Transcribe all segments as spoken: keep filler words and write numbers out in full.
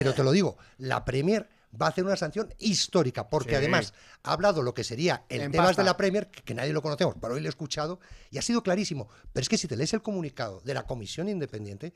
Pero te lo digo, la Premier va a hacer una sanción histórica, porque sí. además ha hablado lo que sería el en Tebas pasta. de la Premier, que, que nadie lo conocemos, pero hoy lo he escuchado, y ha sido clarísimo. Pero es que si te lees el comunicado de la Comisión Independiente,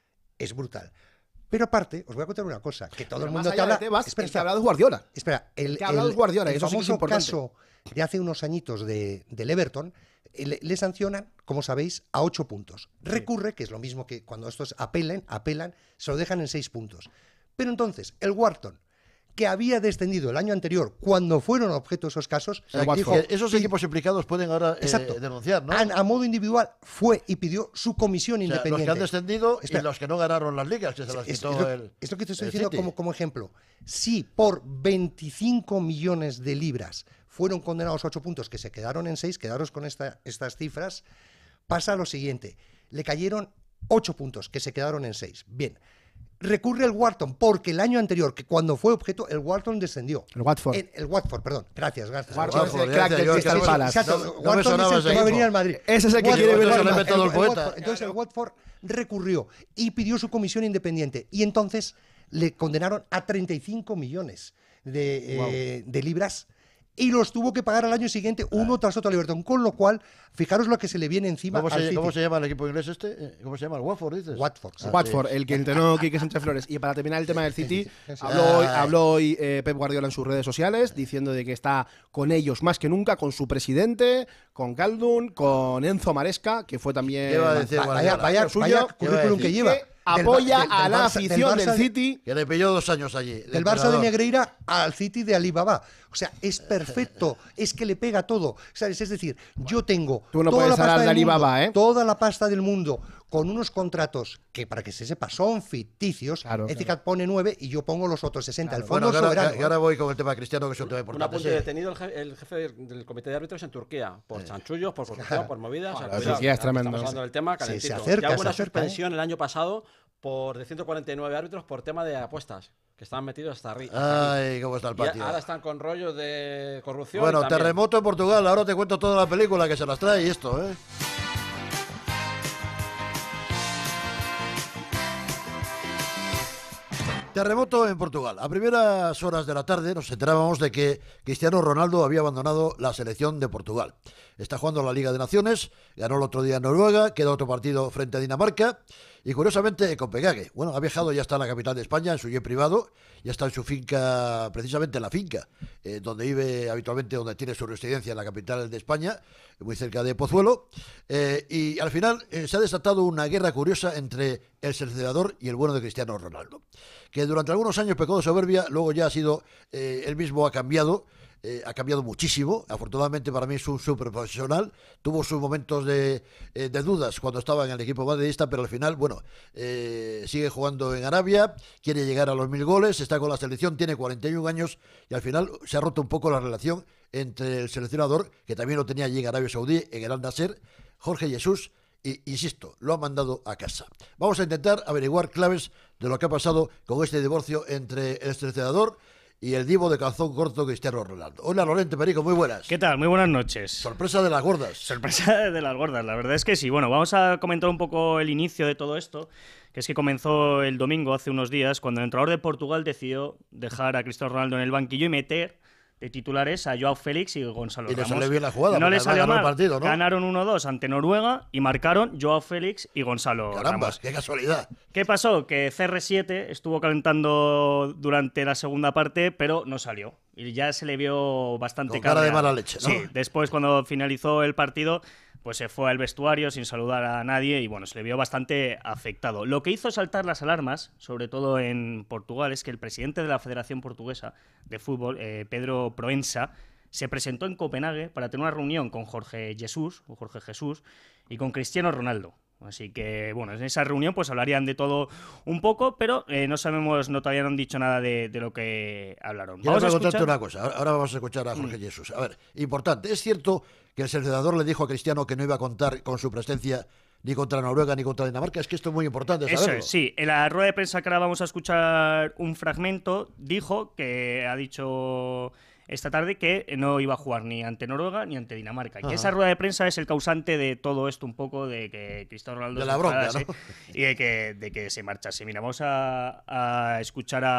es brutal. Pero aparte, os voy a contar una cosa, que todo pero el mundo te habla... Tebas, espera, el que ha hablado es Guardiola. Espera, el, el que ha hablado es Guardiola, el, eso el sí que es famoso importante. caso de hace unos añitos de, del Everton, le, le sancionan, como sabéis, a ocho puntos. Recurre, que es lo mismo que cuando estos apelen, apelan, se lo dejan en seis puntos. Pero entonces, el Wharton, que había descendido el año anterior cuando fueron objeto esos casos, o sea, dijo, esos equipos implicados pueden ahora eh, denunciar, ¿no? A, a modo individual fue y pidió su comisión o sea, independiente. Los que han descendido Espera, y los que no ganaron las ligas, que se las quitó es, es, lo, el es lo que te estoy diciendo como, como ejemplo. Si por veinticinco millones de libras fueron condenados a ocho puntos, que se quedaron en seis, quedaros con esta, estas cifras, pasa lo siguiente. Le cayeron ocho puntos, que se quedaron en seis. Bien. Recurre el Wharton, porque el año anterior, que cuando fue objeto, el Wharton descendió. El Watford. El, el Watford, perdón. Gracias, gracias. Watford es el crack del Crystal Palace. Exacto. Wharton es el que va a venir al Madrid. Ese es el que quiere ver el todo el poeta. Entonces el Watford recurrió y pidió su comisión independiente. Y entonces le condenaron a treinta y cinco millones de, wow. eh, de libras. Y los tuvo que pagar al año siguiente uno tras otro al Everton, con lo cual, fijaros lo que se le viene encima ¿Cómo al se, City. ¿Cómo se llama el equipo inglés este? ¿Cómo se llama? ¿El Watford, dices? Watford. Sí. Watford, el que entrenó Quique Sánchez Flores. Y para terminar el tema del City, habló hoy, habló hoy eh, Pep Guardiola en sus redes sociales, diciendo de que está con ellos más que nunca, con su presidente, con Galdun, con Enzo Maresca, que fue también... ¿Qué va a decir vaya, vaya, suyo, vaya currículum que lleva. Que apoya del, del, a del la Barça, afición del, del City. Que le pilló dos años allí. Del Barça de Negreira al City de Alibaba. O sea, es perfecto. Es que le pega todo. ¿Sabes? Es decir, yo tengo Tú no toda, puedes la pasta de del Alibaba, mundo, ¿eh? toda la pasta del mundo con unos contratos que, para que se sepa, son ficticios. Claro, Etihad claro. pone nueve y yo pongo los otros sesenta. Claro. El fondo bueno, que ahora, soberano. que ahora voy con el tema cristiano, que es un tema importante. Un apunte sí. detenido el jefe, el jefe del comité de árbitros en Turquía por chanchullos, por corrupción, por movidas. Claro, o sea, cuidado, sí, sí, es tremendo. Estamos hablando del tema calentito. Se, se acerca, ya hubo una se acerca, suspensión ¿eh? el año pasado por de ciento cuarenta y nueve árbitros por tema de apuestas, que estaban metidos hasta arriba. Ay, cómo está el patio. Y ahora están con rollos de corrupción. Bueno, y también... terremoto en Portugal. Ahora te cuento toda la película que se las trae y esto, ¿eh? Terremoto en Portugal. A primeras horas de la tarde nos enterábamos de que Cristiano Ronaldo había abandonado la selección de Portugal. Está jugando la Liga de Naciones, ganó el otro día en Noruega, queda otro partido frente a Dinamarca y curiosamente Copenhague. Bueno, ha viajado, ya está en la capital de España, en su jet privado, ya está en su finca, precisamente en la finca, eh, donde vive habitualmente, donde tiene su residencia en la capital de España, muy cerca de Pozuelo, eh, y al final eh, se ha desatado una guerra curiosa entre el seleccionador y el bueno de Cristiano Ronaldo, que durante algunos años pecó de soberbia, luego ya ha sido, eh, él mismo ha cambiado, Eh, ha cambiado muchísimo. Afortunadamente para mí es un súper profesional. Tuvo sus momentos de, eh, de dudas cuando estaba en el equipo madridista, pero al final, bueno, eh, sigue jugando en Arabia, quiere llegar a los mil goles, está con la selección, tiene cuarenta y un años y al final se ha roto un poco la relación entre el seleccionador, que también lo tenía allí en Arabia Saudí, en el Al-Nasser, Jorge Jesús, y insisto, lo ha mandado a casa. Vamos a intentar averiguar claves de lo que ha pasado con este divorcio entre el seleccionador y el divo de calzón corto Cristiano Ronaldo. Hola, Lorente Perico, muy buenas. ¿Qué tal? Muy buenas noches. Sorpresa de las gordas. Sorpresa de las gordas, la verdad es que sí. Bueno, vamos a comentar un poco el inicio de todo esto, que es que comenzó el domingo, hace unos días, cuando el entrenador de Portugal decidió dejar a Cristiano Ronaldo en el banquillo y meter de titulares a Joao Félix y Gonzalo y Ramos. Y le salió bien la jugada. No le salió mal. El partido, ¿no? Ganaron uno dos ante Noruega y marcaron Joao Félix y Gonzalo Caramba, Ramos. ¡Qué casualidad! ¿Qué pasó? Que C R siete estuvo calentando durante la segunda parte, pero no salió. Y ya se le vio bastante con cara de mala leche, ¿no? Sí, después cuando finalizó el partido, pues se fue al vestuario sin saludar a nadie y bueno, se le vio bastante afectado. Lo que hizo saltar las alarmas, sobre todo en Portugal, es que el presidente de la Federación Portuguesa de Fútbol, eh, Pedro Proença, se presentó en Copenhague para tener una reunión con Jorge Jesús, o Jorge Jesús, y con Cristiano Ronaldo. Así que, bueno, en esa reunión pues hablarían de todo un poco, pero eh, no sabemos, no todavía no han dicho nada de, de lo que hablaron. Vamos a contarte escuchar... una cosa, ahora vamos a escuchar a Jorge mm. Jesús. A ver, importante, ¿es cierto que el seleccionador le dijo a Cristiano que no iba a contar con su presencia ni contra Noruega ni contra Dinamarca? Es que esto es muy importante saberlo. Eso es, sí. En la rueda de prensa que ahora vamos a escuchar un fragmento, dijo que ha dicho esta tarde que no iba a jugar ni ante Noruega ni ante Dinamarca. Y Ajá. que esa rueda de prensa es el causante de todo esto un poco, de que Cristiano Ronaldo De se la bronca, enfadase ¿no? y de que, de que se marchase. Mira, vamos a, a escuchar a